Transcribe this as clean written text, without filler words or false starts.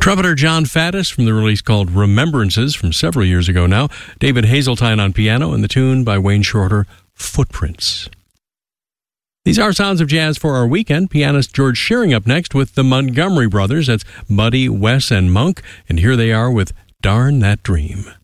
Trumpeter John Faddis from the release called Remembrances from several years ago now. David Hazeltine on piano and the tune by Wayne Shorter, Footprints. These are Sounds of Jazz for our weekend. Pianist George Shearing up next with the Montgomery Brothers. That's Buddy, Wes, and Monk. And here they are with Darn That Dream.